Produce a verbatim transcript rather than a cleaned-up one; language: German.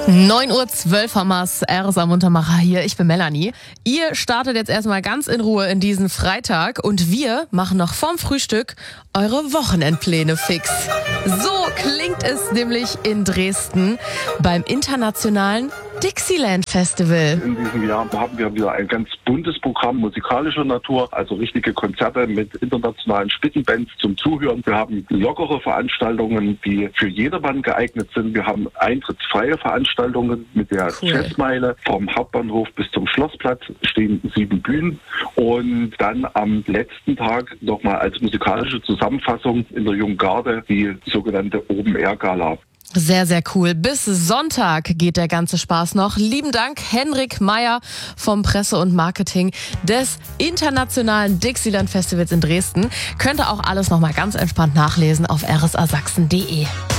neun Uhr zwölf haben wir's, R S am Untermacher hier. Ich bin Melanie. Ihr startet jetzt erstmal ganz in Ruhe in diesen Freitag und wir machen noch vorm Frühstück eure Wochenendpläne fix. So klingt es nämlich in Dresden beim internationalen Dixieland Festival. In diesem Jahr haben wir wieder ein ganz buntes Programm musikalischer Natur, also richtige Konzerte mit internationalen Spitzenbands zum Zuhören. Wir haben lockere Veranstaltungen, die für jedermann geeignet sind. Wir haben eintrittsfreie Veranstaltungen mit der Cool. Jazzmeile. Vom Hauptbahnhof bis zum Schlossplatz stehen sieben Bühnen. Und dann am letzten Tag nochmal als musikalische Zusammenfassung in der Jungen Garde die sogenannte Open Air Gala. Sehr, sehr cool. Bis Sonntag geht der ganze Spaß noch. Lieben Dank, Henrik Meyer vom Presse und Marketing des Internationalen Dixieland Festivals in Dresden. Könnt ihr auch alles nochmal ganz entspannt nachlesen auf r s a sachsen punkt d e.